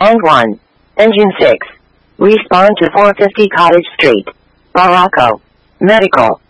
End 1. Engine 6. Respond to 450 Cottage Street. Baracco. Medical.